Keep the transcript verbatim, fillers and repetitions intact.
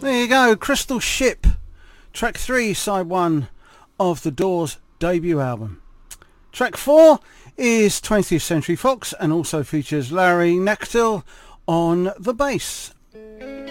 There you go, Crystal Ship, track three, side one of the Doors' debut album. Track four is twentieth Century Fox and also features Larry Knechtel on the bass.